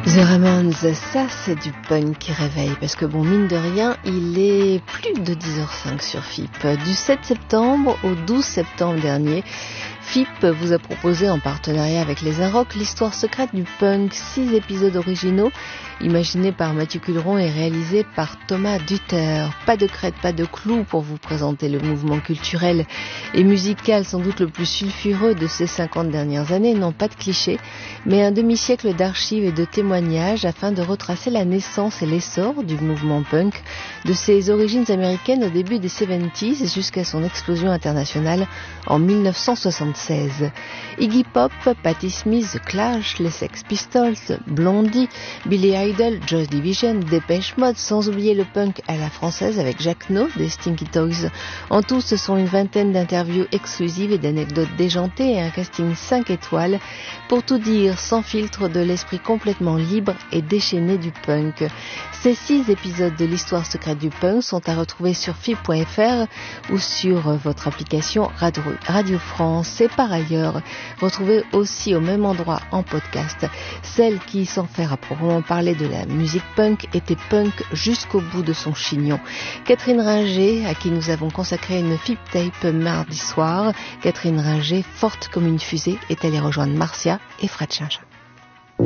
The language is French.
The Ramones, ça c'est du punk qui réveille, parce que bon, mine de rien, il est plus de 10h05 sur FIP. Du 7 septembre au 12 septembre dernier, FIP vous a proposé en partenariat avec les Inrocks l'histoire secrète du punk, 6 épisodes originaux, imaginés par Mathieu Culeron et réalisés par Thomas Dutter. Pas de crête, pas de clou pour vous présenter le mouvement culturel et musical sans doute le plus sulfureux de ces 50 dernières années, non pas de clichés, mais un demi-siècle d'archives et de témoignages afin de retracer la naissance et l'essor du mouvement punk, de ses origines américaines au début des 70s jusqu'à son explosion internationale en 1976. Iggy Pop, Patti Smith, The Clash, les Sex Pistols, Blondie, Billy Idol, Joy Division, Dépêche Mode, sans oublier le punk à la française avec Jacques No des Stinky Toys. En tout, ce sont une vingtaine d'interviews exclusives et d'anecdotes déjantées et un casting 5 étoiles pour tout dire, sans filtre, de l'esprit complètement libre et déchaîné du punk. Ces 6 épisodes de l'histoire secrète du punk sont à retrouver sur FIP.fr ou sur votre application Radio France. Et par ailleurs, retrouvez aussi au même endroit en podcast celle qui, sans faire à proprement parler de la musique punk, était punk jusqu'au bout de son chignon. Catherine Ringer, à qui nous avons consacré une FIP tape mardi soir. Catherine Ringer, forte comme une fusée, est allée rejoindre Marcia et Fred Chinchin.